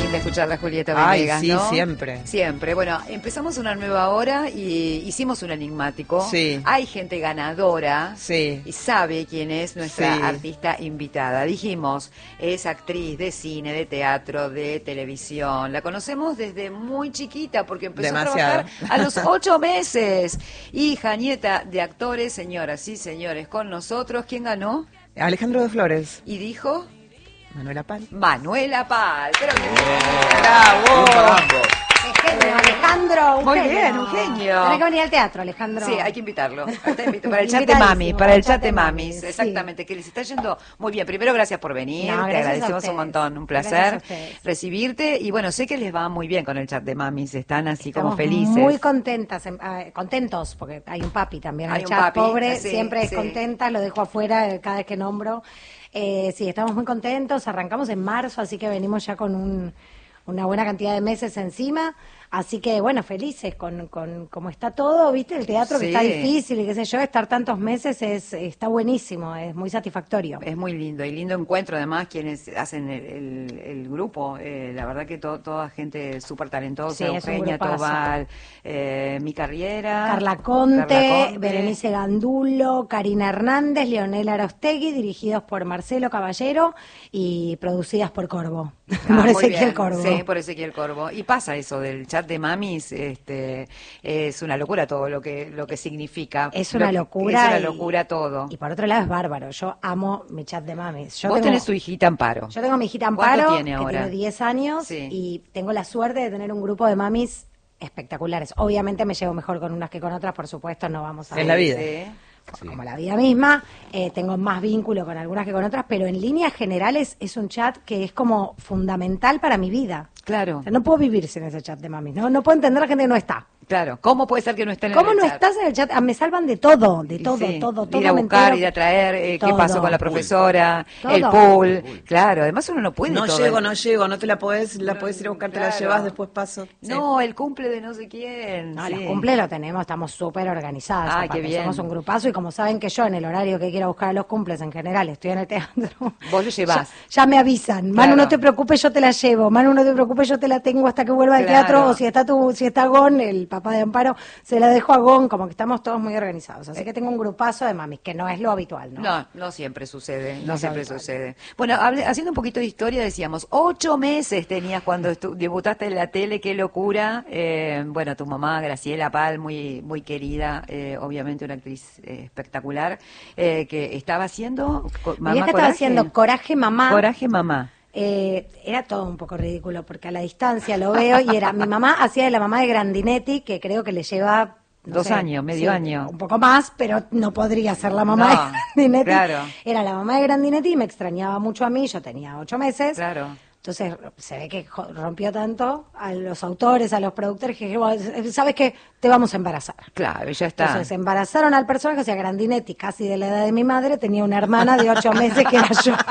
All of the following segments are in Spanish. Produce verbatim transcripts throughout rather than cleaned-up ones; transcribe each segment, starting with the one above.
linda escuchar a Julieta Ay, Venegas, sí, ¿no? siempre. Siempre. Bueno, empezamos una nueva hora y hicimos un enigmático. Sí. Hay gente ganadora. Sí. Y sabe quién es nuestra Sí. artista invitada. Dijimos, es actriz de cine, de teatro, de televisión. La conocemos desde muy chiquita porque empezó Demasiado. a trabajar a los ocho meses. Hija, nieta de actores, señoras y señores, con nosotros. ¿Quién ganó? Alejandro de Flores. Y dijo... Manuela Pal. Manuela Pal. Pero que ¡Bravo! Qué genio, Alejandro, un Muy genio. bien, un genio. Tenés que venir al teatro, Alejandro. Sí, hay que invitarlo. Está invito- Para el chat de Invitadísimo, mami, para el chat de mamis, mamis, sí. exactamente, que les está yendo muy bien. Primero, gracias por venir, No, te gracias a agradecemos ustedes. un montón, un Gracias placer a ustedes. recibirte. Y bueno, sé que les va muy bien con el chat de mamis, están así Estamos como felices. muy contentas, em, eh, contentos, porque hay un papi también en Hay el un chat, papi, pobre, sí, siempre es sí. contenta, lo dejo afuera eh, cada vez que nombro. Eh, sí, estamos muy contentos, arrancamos en marzo, así que venimos ya con un, una buena cantidad de meses encima. Así que, bueno, felices con, con cómo está todo, ¿viste? El teatro que Sí. está difícil y qué sé yo, estar tantos meses es está buenísimo, es muy satisfactorio. Es muy lindo y lindo encuentro además quienes hacen el, el- el grupo, eh, la verdad que to- toda gente súper talentosa, Sí, es un Eugenia grupazo. Tobal, eh, mi carrera, Carla Conte, Carla Conte. Berenice Gandulo, Karina Hernández, Leonela Arostegui, dirigidos por Marcelo Caballero y producidas por Corvo, Ah, por muy Ezequiel bien. Corvo. Sí, por Ezequiel Corvo. Y pasa eso del chat de mamis, este, es una locura todo lo que lo que significa. Es una Lo- locura. Es una y- locura todo. Y por otro lado es bárbaro, yo amo mi chat de mamis. Yo Vos tengo, tenés tu hijita Amparo. Yo tengo mi hijita ¿Cuánto Amparo, tiene que ahora? tiene diez años, Sí. y tengo la suerte de tener un grupo de mamis espectaculares. Obviamente me llevo mejor con unas que con otras, por supuesto, no vamos a... Es la vida. Sí. como la vida misma, eh, tengo más vínculo con algunas que con otras, pero en líneas generales es un chat que es como fundamental para mi vida. Claro, O sea, no puedo vivir sin ese chat de mamis, no, no puedo entender a la gente que no está. claro. ¿Cómo puede ser que no estén en ¿Cómo el no chat? estás en el chat? Ah, me salvan de todo, de Y todo, sí, todo, de todo. ir a me buscar, entero. ir a traer, eh, qué Todo. pasó con la profesora, Todo. el pool. Claro, además uno no puede No todo. llego, no llego, no te la podés, la podés ir a buscar, te la Claro. llevas, después paso. Sí. No, el cumple de no sé quién. No, sí. los cumples lo tenemos, estamos súper organizadas. Ay, aparte, qué bien. Somos un grupazo y como saben que yo en el horario que quiero buscar a los cumples en general estoy en el teatro. Vos lo llevás. Ya, ya me avisan. Manu, Claro. no te preocupes, yo te la llevo. Manu, no te preocupes, yo te la tengo hasta que vuelva al Claro. teatro. O si está tu, si está Gon, el papá de Amparo, se la dejo a Gon, como que estamos todos muy organizados. Así que tengo un grupazo de mamis, que no es lo habitual, ¿no? No, no siempre sucede, no es siempre habitual. sucede. Bueno, hable- haciendo un poquito de historia, decíamos, ocho meses tenías cuando estu- debutaste en la tele, qué locura. Eh, bueno, tu mamá, Graciela Pal, muy muy querida, eh, obviamente una actriz eh, espectacular, eh, que estaba haciendo... co- Mi Mamá vieja estaba Coraje. haciendo Coraje Mamá. Coraje Mamá. Eh, era todo un poco ridículo porque a la distancia lo veo y era mi mamá hacía de la mamá de Grandinetti, que creo que le lleva no Dos sé, años, medio sí, año. un poco más, pero no podría ser la mamá No, de Grandinetti. claro. Era la mamá de Grandinetti y me extrañaba mucho a mí, yo tenía ocho meses. Claro. Entonces se ve que jo- rompió tanto a los autores, a los productores, que dijeron, ¿sabes qué? Te vamos a embarazar. Claro, ya está. Entonces embarazaron al personaje, o sea, Grandinetti, casi de la edad de mi madre, tenía una hermana de ocho meses que era yo.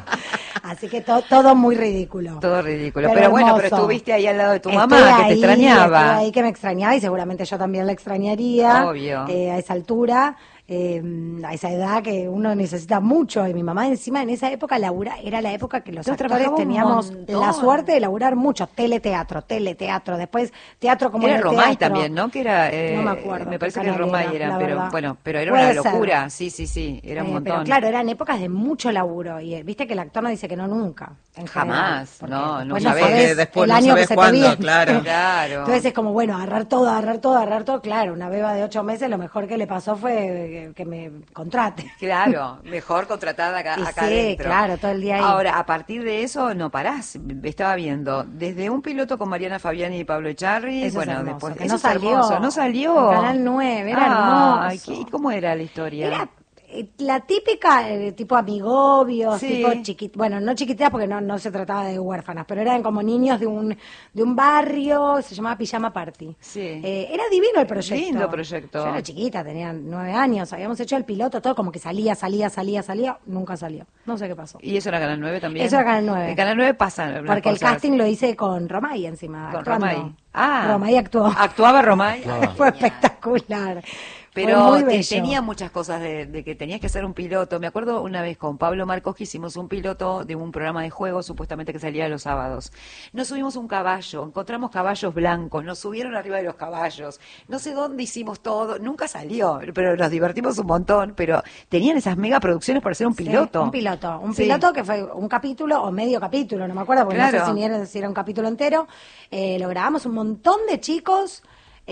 Así que to- todo muy ridículo. Todo ridículo. Pero, bueno, pero hermoso. estuviste ahí al lado de tu Estuve mamá, que te ahí, extrañaba. estuve ahí que me extrañaba y seguramente yo también la extrañaría. Obvio. eh, a esa altura, eh, a esa edad que uno necesita mucho. Y mi mamá encima en esa época labura, era la época que los Yo actores trabajaba un teníamos montón. la suerte de laburar mucho. Teleteatro, teleteatro, después teatro como Era en el Romay teatro. también, ¿no? Que era, eh, No me acuerdo Me qué parece que canal Romay era, era, la pero verdad. bueno, pero era Puede una ser. locura. Sí, sí, sí, era un Eh, montón. Pero claro, eran épocas de mucho laburo y eh, viste que el actor no dice que no nunca. En Jamás, general, porque no, no después sabés. sabés Después el no año sabés que se cuándo, te viene. claro. Claro. Entonces es como, bueno, agarrar todo, agarrar todo, agarrar todo. Claro, una beba de ocho meses, lo mejor que le pasó fue que, que me contrate. Claro, mejor contratada acá, Y acá sí, adentro. claro, todo el día ahí. Ahora, a partir de eso, no parás. Estaba viendo desde un piloto con Mariana Fabiani y Pablo Echarri. Eso es bueno, hermoso, después. que eso no es salió. hermoso, no salió. En Canal nueve, era Ah, hermoso. ¿y cómo era la historia? Era eh, la típica, eh, tipo amigobios, Sí. tipo chiquit, bueno, no chiquititas porque no, no se trataba de huérfanas, pero eran como niños de un, de un barrio, se llamaba Pijama Party. Sí. Eh, era divino el proyecto. Lindo proyecto. Yo era chiquita, tenía nueve años, habíamos hecho el piloto, todo como que salía, salía, salía, salía, nunca salió. No sé qué pasó. ¿Y eso era Canal nueve también? Eso era Canal nueve. En Canal nueve pasan las Porque el cosas. casting lo hice con Romay encima. Con actuando. Romay. Ah. Romay actuó. ¿Actuaba Romay? Fue espectacular. Pero muy te- bello. tenía muchas cosas de, de que tenías que ser un piloto. Me acuerdo una vez con Pablo Marcos que hicimos un piloto de un programa de juegos, supuestamente que salía los sábados. Nos subimos un caballo, encontramos caballos blancos, nos subieron arriba de los caballos. No sé dónde hicimos todo, nunca salió, pero nos divertimos un montón. Pero tenían esas mega producciones para ser un Sí, piloto. un piloto. Un Sí. piloto que fue un capítulo o medio capítulo, no me acuerdo, porque no Claro. sé si era, si era un capítulo entero. Eh, lo grabamos un montón de chicos.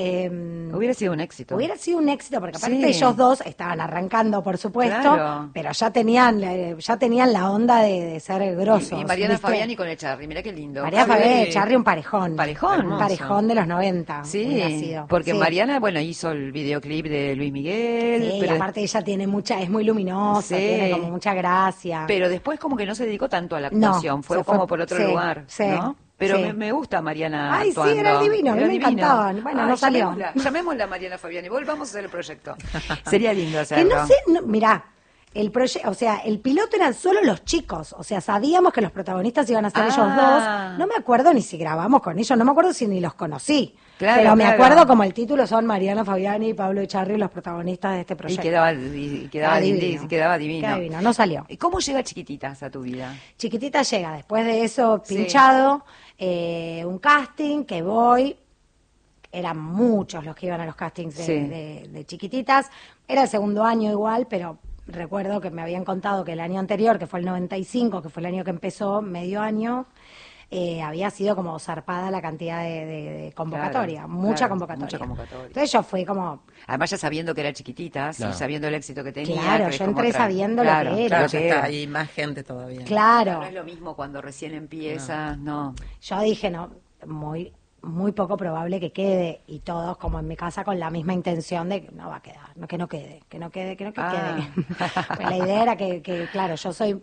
eh, Hubiera sido un éxito. Hubiera sido un éxito, porque aparte Sí. ellos dos estaban arrancando, por supuesto, Claro. pero ya tenían eh, ya tenían la onda de, de ser grosos. Y, y Mariana ¿viste? Fabiani con el Charry, mira qué lindo. María Sí. Fabiani y Charry, un parejón. Parejón. Un parejón de los noventa. hubiera Sí, sido. porque Sí. Mariana, bueno, hizo el videoclip de Luis Miguel, Sí, pero, aparte ella tiene mucha, es muy luminosa, Sí. tiene como mucha gracia. pero después como que no se dedicó tanto a la No, actuación, fue se como fue- por otro sí, lugar, sí, ¿no? Pero sí. me, me gusta Mariana Ay, sí, actuando. era divino, a mí Era me divino. encantaban. Bueno, no salió. Llamémosla, llamémosla a Mariana Fabiani, volvamos a hacer el proyecto. Sería lindo Que hacerlo. no sé, no, mirá, el proyecto, o sea, el piloto eran solo los chicos, o sea, sabíamos que los protagonistas iban a ser ellos Ah. dos. No me acuerdo ni si grabamos con ellos, no me acuerdo si ni los conocí. Claro, pero me claro. acuerdo como el título son Mariana Fabiani y Pablo Echarri, los protagonistas de este Y proyecto. quedaba, y quedaba, Queda divino. divino. quedaba divino. Queda divino, no salió. ¿Y cómo llega Chiquititas a tu vida? Chiquitita llega después de eso Sí. pinchado, eh, un casting que voy, eran muchos los que iban a los castings de, Sí. de- de chiquititas, era el segundo año igual, pero recuerdo que me habían contado que el año anterior, que fue el noventa y cinco, que fue el año que empezó, medio año, eh, había sido como zarpada la cantidad de, de- de convocatoria, Claro, mucha, claro, convocatoria. mucha convocatoria. Entonces yo fui como, Además ya sabiendo que era Chiquititas, Claro. y sabiendo el éxito que tenía. Claro, que es yo como entré otra- sabiendo lo claro, que era. Claro, lo ya que está, era. hay más gente todavía. claro. No es lo mismo cuando recién empiezas, no. Yo dije, no, muy muy poco probable que quede, y todos como en mi casa con la misma intención de que no va a quedar, no, que no quede, que no quede, que no que Ah. quede. Pues la idea era que, que, claro, yo soy,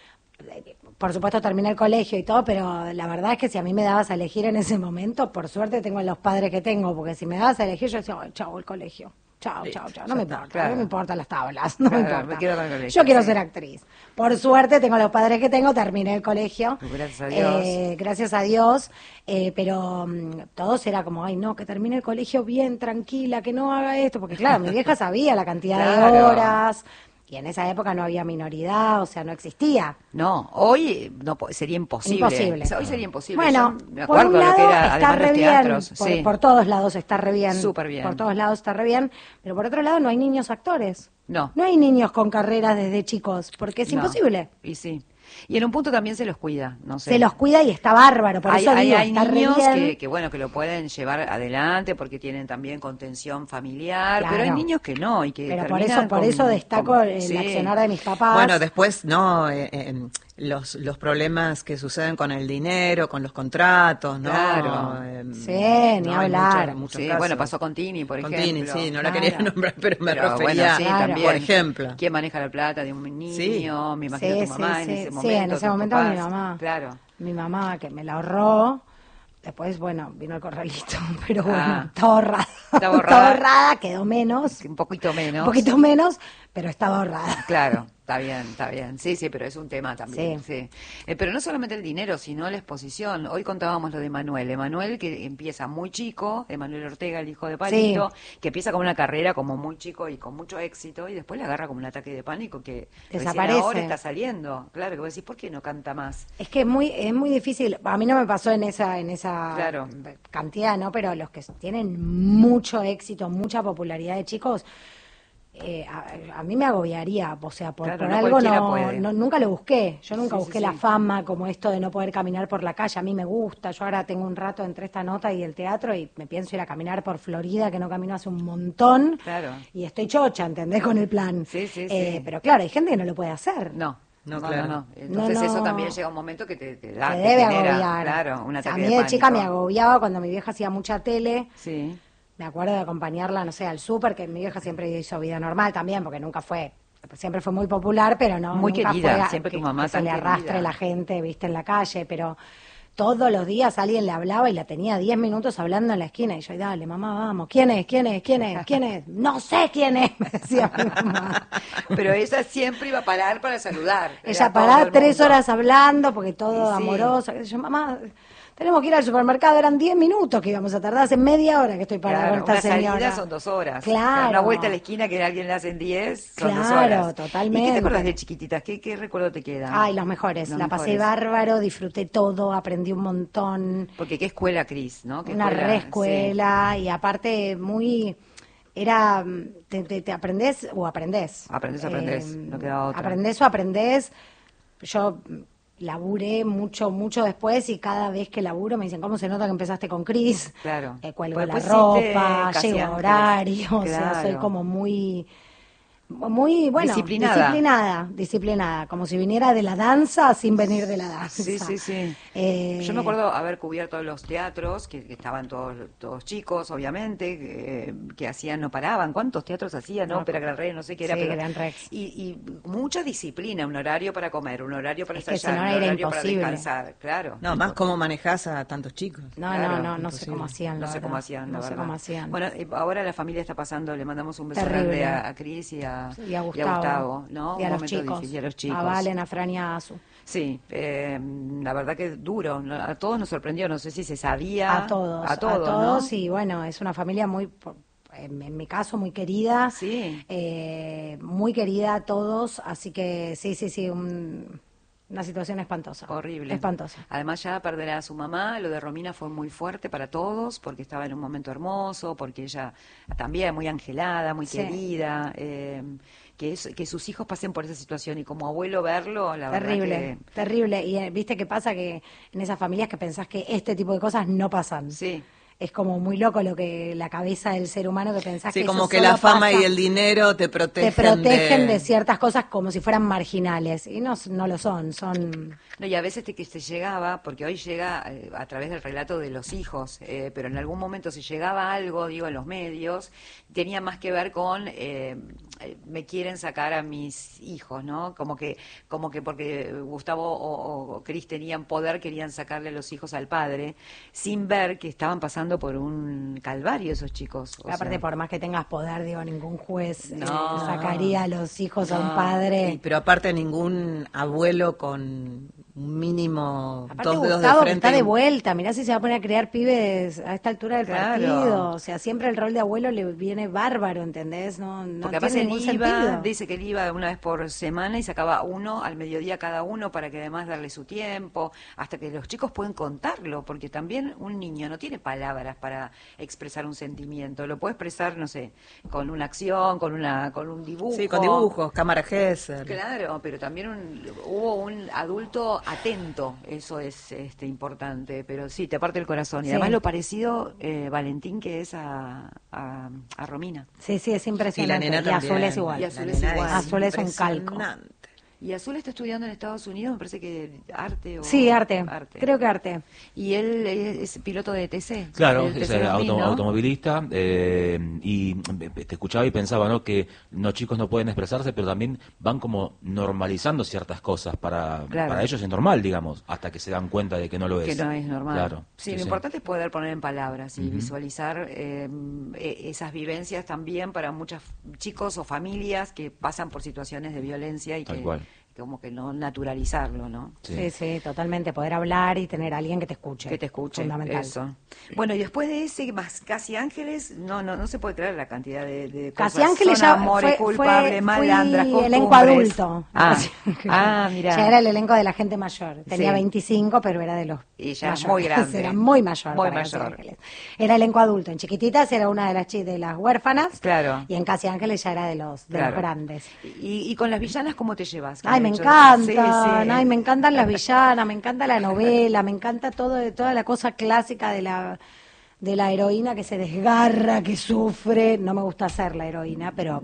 por supuesto terminé el colegio y todo, pero la verdad es que si a mí me dabas a elegir en ese momento, por suerte tengo a los padres que tengo, porque si me dabas a elegir yo decía, "Ay, chao el colegio. Chao, Listo, chao, chao. ya No me está, importa, claro. no me importan las tablas, no me Claro, importa. me quedo con el colegio, Yo quiero sí. ser actriz. Por suerte tengo a los padres que tengo, terminé el colegio. Gracias a Dios. Eh, gracias a Dios, eh, pero mm, todos era como, ay no, que termine el colegio bien, tranquila, que no haga esto, porque claro, mi vieja sabía la cantidad de Claro. horas, y en esa época no había minoridad, o sea, no existía. No, hoy no po- sería imposible. Imposible. O sea, hoy sería imposible. Bueno, Yo me por acuerdo un lado lo que era, está además re los bien, teatros. por, sí. por todos lados está re bien, Súper bien. por todos lados está re bien, pero por otro lado no hay niños actores. No. No hay niños con carreras desde chicos, porque es No. imposible. Y sí. Y en un punto también se los cuida, no sé. Se los cuida y está bárbaro, por hay, eso hay, digo, hay está re niños bien. que, que, bueno, que lo pueden llevar adelante porque tienen también contención familiar, Claro. pero hay niños que no y que Pero por terminan eso, por con- eso destaco con- el sí. accionar de mis papás. Bueno, después, no, eh, eh, los, los problemas que suceden con el dinero, con los contratos, ¿no? Claro. Eh, Sí, ni no, hay hablar. muchos- muchos Sí, casos. bueno, pasó con Tini, por Con ejemplo. Tini, sí, no la Claro. quería nombrar, pero me Pero refería, bueno, sí, Claro. también. por ejemplo. ¿Quién maneja la plata de un niño? Sí. Me imagino Sí, tu mamá sí, en sí. ese Sí, momento. en ese tus momento mi papás. mamá. Claro. Mi mamá, que me la ahorró. Después, bueno, vino el corralito, pero bueno, Ah. estaba ahorrada. Estaba ahorrada. ahorrada, quedó menos, Un poquito menos. un poquito menos, pero estaba ahorrada. Claro, está bien, está bien. Sí, sí, pero es un tema también. Sí. Sí. Eh, pero no solamente el dinero, sino la exposición. Hoy contábamos lo de Manuel. Emanuel, que empieza muy chico, Emanuel Ortega, el hijo de Palito, que empieza con una carrera como muy chico y con mucho éxito, y después le agarra como un ataque de pánico que recién Desaparece. ahora está saliendo. Claro, que vos decís, ¿por qué no canta más? Es que es muy, es muy difícil. A mí no me pasó en esa, en esa Claro. cantidad, ¿no? Pero los que tienen mucho éxito, mucha popularidad de chicos, eh, a, a mí me agobiaría. O sea, por, Claro, por no algo cualquiera no, puede. no- nunca lo busqué. Yo nunca Sí, sí, busqué sí. la fama como esto de no poder caminar por la calle. A mí me gusta. Yo ahora tengo un rato entre esta nota y el teatro y me pienso ir a caminar por Florida, que no camino hace un montón. Claro. Y estoy chocha, ¿entendés? Con el plan. Sí, sí, Eh, sí. Pero claro, hay gente que no lo puede hacer. No. No, No, claro. no, no. Entonces No, no. eso también llega un momento que te, te da, Se te debe genera, agobiar. claro, un O sea, a ataque mí de de chica me pánico. agobiaba cuando mi vieja hacía mucha tele. Sí. Me acuerdo de acompañarla, no sé, al súper, que mi vieja siempre hizo vida normal también, porque nunca fue, siempre fue muy popular, pero no. Muy nunca querida, fue a- siempre tu que- mamá que se tan le arrastre querida. la gente, viste, en la calle, pero todos los días alguien le hablaba y la tenía diez minutos hablando en la esquina. Y yo, dale, mamá, vamos, ¿quién es? ¿Quién es? ¿Quién es? ¿Quién es? No sé quién es, me decía mi mamá. Pero ella siempre iba a parar para saludar. Ella Era todo paraba el tres mundo. horas hablando, porque todo Y sí. amoroso. Yo, mamá, tenemos que ir al supermercado, eran diez minutos que íbamos a tardar, hace media hora que estoy parada Claro, con una esta señora. salida son dos horas. Claro. Una vuelta a la esquina que alguien le hace en diez, son dos Claro, horas. totalmente. ¿Y qué te acuerdas de chiquititas? ¿Qué, qué recuerdo te queda? Ay, los mejores. Los la pasé mejores. bárbaro, disfruté todo, aprendí un montón. Porque qué escuela, Cris, ¿no? ¿Qué Una escuela? re escuela y aparte muy... Era, te, te, te aprendés o aprendés. Aprendés o aprendés, no queda otra. Aprendés o aprendés. Yo laburé mucho, mucho después y cada vez que laburo me dicen, ¿cómo se nota que empezaste con Cris? Claro. Eh, cuelgo Pues la después hiciste ropa, Casi llego a Ángeles. horario, o sea, Claro. soy como muy... Muy, bueno, Disciplinada. disciplinada, disciplinada, como si viniera de la danza sin venir de la danza. Sí, sí, sí. Eh, Yo me acuerdo haber cubierto los teatros, que, que estaban todos todos chicos, obviamente, que, que hacían, no paraban. ¿Cuántos teatros hacían? No, Ópera, Gran Rex, no sé qué era. sí, pero- Gran Rex. Y, y mucha disciplina, un horario para comer, un horario para Es que ensayar, si no un era horario para imposible. descansar, claro. No, más cómo manejás a tantos chicos. No, Claro, no, no, no sé imposible. cómo hacían. No la sé cómo verdad. hacían, la No sé verdad. cómo hacían. Bueno, eh, ahora la familia está pasando, le mandamos un beso Terrible. grande a, a Cris y a, Y a Gustavo, ¿no? y a Un los momento chicos, difícil, y a los chicos. a Valen, a Fran y a Azu. Sí, eh, la verdad que duro, ¿no? A todos nos sorprendió, no sé si se sabía. A todos, a todos, todos ¿no? y bueno, es una familia muy, por- en, en mi caso, muy querida. Sí. Eh, muy querida a todos, así que sí, sí, sí, un- una situación espantosa. Horrible. Espantosa. Además ya perder a su mamá, lo de Romina fue muy fuerte para todos, porque estaba en un momento hermoso, porque ella también muy angelada, muy Sí. querida, eh, que, es- que sus hijos pasen por esa situación y como abuelo verlo, la Terrible, verdad terrible. Y eh, viste qué pasa que en esas familias que pensás que este tipo de cosas no pasan. que sí. Es como muy loco lo que la cabeza del ser humano que pensás Sí, que como eso que solo la fama pasa- y el dinero te te protegen. protegen de... ciertas cosas como si fueran marginales y no, no lo son, son No, y a veces te, que se llegaba, porque hoy llega eh, a través del relato de los hijos, eh, pero en algún momento se llegaba algo, digo, en los medios, tenía más que ver con eh, eh, me quieren sacar a mis hijos, ¿no? Como que, como que porque Gustavo o, o Cris tenían poder, querían sacarle a los hijos al padre, sin ver que estaban pasando por un calvario esos chicos. O aparte sea, por más que tengas poder, digo, ningún juez eh, No. sacaría a los hijos a un No. padre. Y- pero aparte ningún abuelo con un mínimo Aparte dos dedos de Gustavo que frente. está de y un- vuelta, mirá si se va a poner a criar pibes a esta altura del Claro. partido. O sea, siempre el rol de abuelo le viene bárbaro, ¿entendés? No, no Porque además tiene él ningún iba, sentido. dice que él iba una vez por semana y sacaba uno al mediodía cada uno para que además darle su tiempo, hasta que los chicos pueden contarlo, porque también un niño no tiene palabras para expresar un sentimiento, lo puede expresar, no sé, con una acción, con una con un dibujo. Sí, con dibujos, cámara Gesser. Claro, pero también un- hubo un adulto atento, eso es este importante, pero sí, te parte el corazón. Y Sí. además lo parecido, eh, Valentín, que es a, a, a Romina. Sí, sí, es Y la impresionante. nena Y también. Azul es igual. Y Azul La es nena igual. Azul es un calco. impresionante. Y Azul está estudiando en Estados Unidos, me parece que arte o... Sí, arte. Creo que arte. Y él es, es piloto de T C. Claro, del es T C dos mil, auto- ¿no? automovilista eh, y te escuchaba y pensaba, ¿no? Que los chicos no pueden expresarse, pero también van como normalizando ciertas cosas para, Claro. para ellos es normal, digamos, hasta que se dan cuenta de que no lo es. Que no es normal. Claro. Sí, lo importante es poder poner en palabras y Ujú. visualizar eh, e- esas vivencias también para muchos chicos o familias que pasan por situaciones de violencia y Tal que cual. como que no naturalizarlo, ¿no? Sí. sí, totalmente. Poder hablar y tener a alguien que te escuche. Que te escuche, Fundamental. eso. Bueno, y después de ese, más Casi Ángeles, no no no se puede creer la cantidad de, de Casi cosas. Ángeles Son ya amores, fue, culpable, fue, malandras, fui elenco costumbres. adulto. Ah, Casi Ángeles. ah, mira. Ya era el elenco de la gente mayor. Tenía Sí. veinticinco, pero era de los Y ya mayores. muy grande. Era muy mayor. Muy para Casi mayor. Ángeles. Era elenco adulto. En Chiquititas era una de las chi- de las huérfanas. Claro. Y en Casi Ángeles ya era de los de Claro. los grandes. Y, y con las villanas, ¿cómo te llevas? Ay, me Con el hecho- encantan, Sí, sí. ay, me encantan las villanas, me encanta la novela, me encanta todo, toda la cosa clásica de la de la heroína que se desgarra, que sufre. No me gusta ser la heroína, pero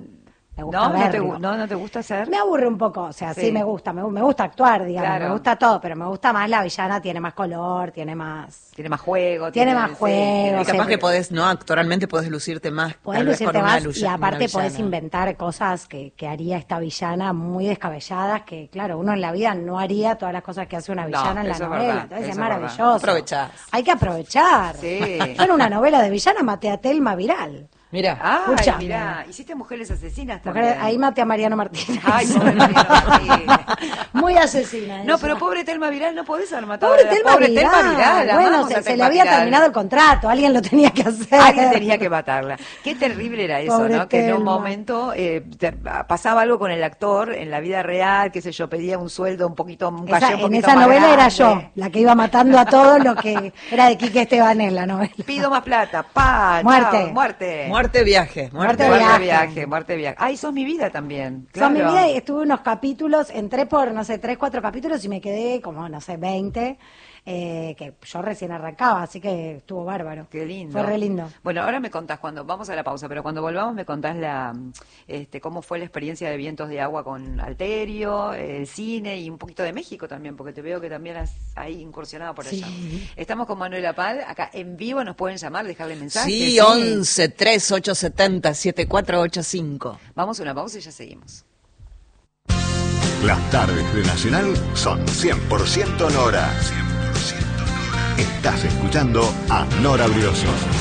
Me gusta No, no ver, te, digo. gu- no, no te gusta hacer. Me aburre un poco, o sea, sí, Sí. me gusta, me, me gusta actuar, digamos, Claro. me gusta todo, pero me gusta más la villana, tiene más color, tiene más... Tiene más juego. Tiene más sí, juego, tiene- Y capaz siempre- que podés, no, actoralmente podés lucirte más. Podés tal vez lucirte con una más luya- y aparte una podés villana. inventar cosas que, que haría esta villana muy descabelladas, que claro, uno en la vida no haría todas las cosas que hace una No, villana en la eso es novela, verdad, entonces eso es es verdad. maravilloso. Aprovechás. Hay que aprovechar. Sí. Yo en una novela de villana maté a Telma Viral. Mira, Ay, Escuchame. mirá, hiciste Mujeres Asesinas Mujer- también. ahí maté a Mariano Martínez. Ay, pobre Mariano Martínez. Muy asesina. No, ella. pero pobre Telma Viral, no podés haber matado Pobre a la Telma pobre Viral. Telma Viral. Bueno, amamos se, a se Telma le había Viral. terminado el contrato, alguien lo tenía que hacer. Alguien tenía que matarla. Qué terrible era eso, Pobre ¿no? Que en un Telma. momento eh, te- pasaba algo con el actor en la vida real, qué sé yo, pedía un sueldo un poquito, un Esa- caché un en poquito esa más novela era grande. yo, la que iba matando a todos los que era de Quique Estebanés la novela. Pido más plata, pa, Muerte. chao, muerte. muerte viaje, muerte, Muerte, Muerte, viaje. viaje, muerte viaje. Ay, sos mi vida también. Son mi claro. vida y estuve unos capítulos, entré por, no sé, tres, cuatro capítulos y me quedé como, no sé, veinte, eh, que yo recién arrancaba, así que estuvo bárbaro. Qué lindo. Fue re lindo. Bueno, ahora me contás cuando vamos a la pausa, pero cuando volvamos me contás la este cómo fue la experiencia de Vientos de Agua con Alterio, el cine y un poquito de México también, porque te veo que también has ahí incursionado por allá. Sí. Estamos con Manuela Pal, acá en vivo nos pueden llamar, dejarle mensajes. Sí, once, tres, ocho, setenta, setenta y cuatro ochenta y cinco. Vamos a una pausa y ya seguimos. Las tardes de Nacional son cien por ciento Nora. cien por ciento Nora. Estás escuchando a Nora Brioso.